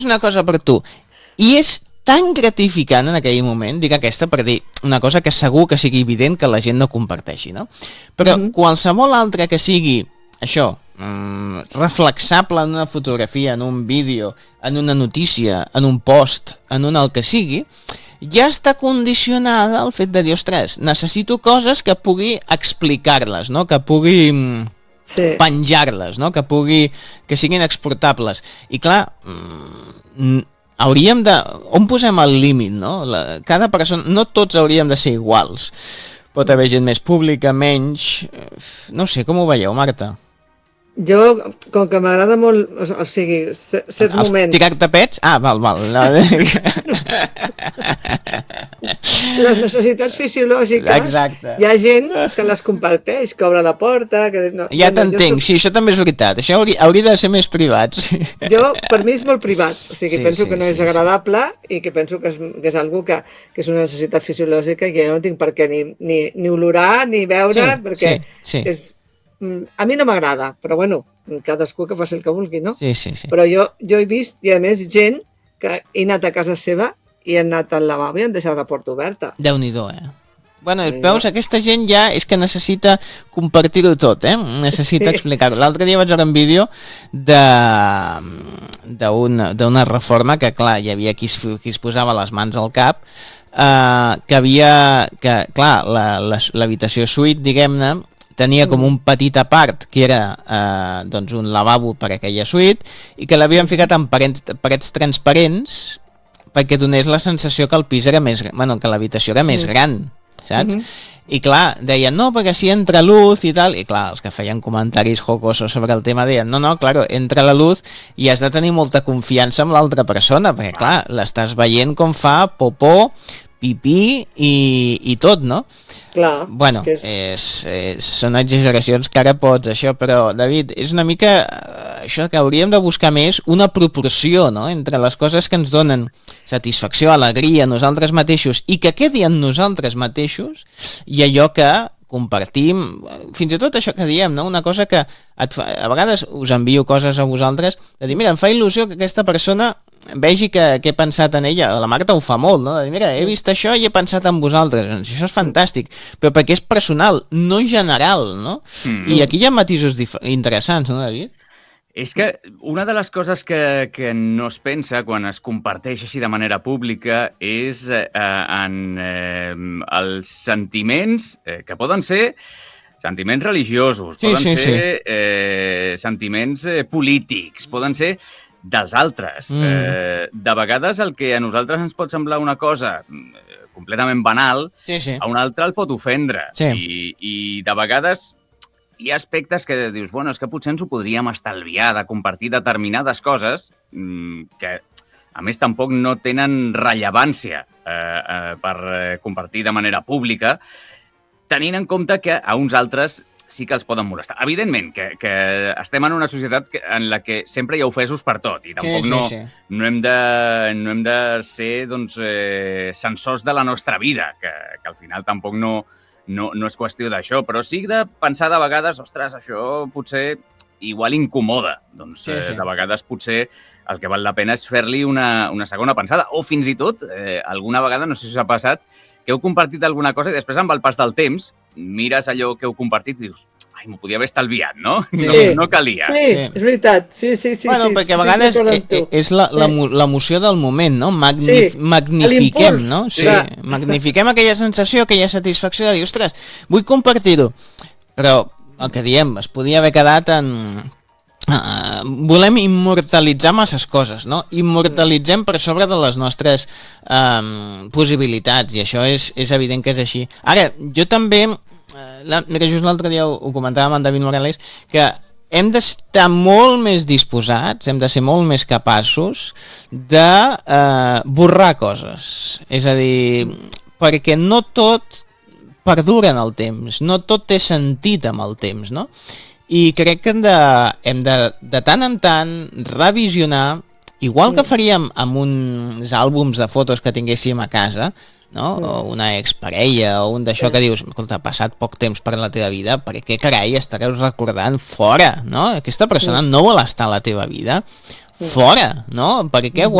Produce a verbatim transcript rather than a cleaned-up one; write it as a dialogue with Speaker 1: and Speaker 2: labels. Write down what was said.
Speaker 1: una cosa per tu. I és tan gratificant en aquell moment, dic aquesta per dir una cosa que segur que sigui evident que la gent no comparteixi, no? Però mm-hmm. qualsevol altra que sigui això, mm, reflexable en una fotografia, en un vídeo, en una notícia, en un post, en un el que sigui, ja està condicionada al fet de dir, ostres, necessito coses que pugui explicar-les, no? Que pugui sí. penjar-les, no? Que pugui, que siguin exportables. I clar, mm, hauríem de... On posem el límit, no? La, cada persona... No tots hauríem de ser iguals. Pot haver gent més pública, menys... No sé, com ho veieu, Marta?
Speaker 2: Jo, com que m'agrada molt, o sigui, certs Els moments...
Speaker 1: Tirar-te pets? Ah, val, val.
Speaker 2: Les necessitats fisiològiques,
Speaker 1: exacte.
Speaker 2: Hi ha gent que les comparteix, que obre la porta... Que, no,
Speaker 1: ja t'entenc, soc... sí, això també és veritat. Això hauria, hauria de ser més privat. Sí.
Speaker 2: Jo, per mi és molt privat, o sigui, sí, penso
Speaker 1: sí,
Speaker 2: que no
Speaker 1: sí,
Speaker 2: és agradable sí. I que penso que és, que és algú que, que és una necessitat fisiològica i que jo no tinc per què ni, ni, ni olorar ni veure, sí, perquè
Speaker 1: sí, sí.
Speaker 2: és... A mi no m'agrada, però bueno, cadascú que faci el que vulgui, no?
Speaker 1: Sí, sí, sí.
Speaker 2: Però jo, jo he vist, i a més, gent que he anat a casa seva i han anat al lavabo i han deixat la porta oberta.
Speaker 1: Déu-n'hi-do, eh? Bueno, veus, aquesta gent ja és que necessita compartir-ho tot, eh? Necessita sí. explicar-ho. L'altre dia vaig veure un vídeo d'una reforma que, clar, hi havia qui es, qui es posava les mans al cap, eh, que havia... que, clar, l'habitació suite, diguem-ne, tenia com un petit apart que era eh, doncs un lavabo per a aquella suite i que l'havien ficat en parets, parets transparents perquè donés la sensació que el pis era més, bueno, que l'habitació era més gran, saps? Mm-hmm. I clar, deien, no, perquè si entra luz i tal, i clar, els que feien comentaris jocosos sobre el tema deien, no, no, claro, entra la luz i has de tenir molta confiança en l'altra persona, perquè clar, l'estàs veient com fa popó, pipí i, i tot, no?
Speaker 2: Clar.
Speaker 1: Bueno, és... És, és, són exageracions que ara pots, això, però, David, és una mica això que hauríem de buscar més una proporció, no?, entre les coses que ens donen satisfacció, alegria, nosaltres mateixos, i que quedi en nosaltres mateixos, i allò que compartim, fins i tot això que diem, no? Una cosa que et fa, a vegades us envio coses a vosaltres, de dir, mira, em fa il·lusió que aquesta persona vegi que, que he pensat en ella. La Marta ho fa molt, no? De dir, mira, he vist això i he pensat en vosaltres. Això és fantàstic, però perquè és personal, no general, no? Mm. I aquí hi ha matisos interessants, no, David?
Speaker 3: És que una de les coses que, que no es pensa quan es comparteix així de manera pública és eh, en eh, els sentiments eh, que poden ser sentiments religiosos,
Speaker 1: sí,
Speaker 3: poden
Speaker 1: sí,
Speaker 3: ser
Speaker 1: sí.
Speaker 3: Eh, sentiments eh, polítics, poden ser dels altres. Mm. Eh, de vegades el que a nosaltres ens pot semblar una cosa completament banal,
Speaker 1: sí, sí.
Speaker 3: a un altre el pot ofendre.
Speaker 1: Sí.
Speaker 3: I, I de vegades hi ha aspectes que dius, bueno, és que potser ens ho podríem estalviar de compartir determinades coses mmm, que, a més, tampoc no tenen rellevància eh, eh, per eh, compartir de manera pública, tenint en compte que a uns altres sí que els poden molestar. Evidentment, que, que estem en una societat en la que sempre hi ha ofesos per tot i tampoc sí, sí, no, sí. No, hem de, no hem de ser doncs, eh, censors de la nostra vida, que, que al final tampoc no, no, no és qüestió d'això, però sí de pensar de vegades, ostres, això potser igual incomoda. Doncs sí, sí. Eh, de vegades potser el que val la pena és fer-li una, una segona pensada, o fins i tot, eh, alguna vegada, no sé si us ha passat, que heu compartit alguna cosa i després amb el pas del temps mires allò que heu compartit i dius, ai, m'ho podia haver estalviat, no?
Speaker 2: Sí.
Speaker 3: No, no calia.
Speaker 2: Sí, sí, és veritat. Sí, sí, sí.
Speaker 1: Bueno,
Speaker 2: sí,
Speaker 1: perquè a
Speaker 2: sí,
Speaker 1: vegades sí, és l'emoció del moment, no? Magnif sí. Magnifiquem, no? Sí. Sí. Magnifiquem aquella sensació, aquella satisfacció de dir, ostres, vull compartir-ho. Però el que diem, es podia haver quedat en... Uh, volem immortalitzar masses coses, no? Immortalitzem per sobre de les nostres um, possibilitats, i això és, és evident que és així. Ara, jo també, uh, la, mira, just l'altre dia ho, ho comentàvem amb David Morales, que hem d'estar molt més disposats, hem de ser molt més capaços de uh, borrar coses. És a dir, perquè no tot perdura en el temps, no tot té sentit amb el temps, no? I crec que hem de, hem de, de tant en tant, revisionar, igual que faríem amb uns àlbums de fotos que tinguéssim a casa, no? O una exparella, o un d'això que dius, escolta, ha passat poc temps per la teva vida, per què carai estareu recordant fora, no? Aquesta persona no vol estar a la teva vida, fora, no? Per què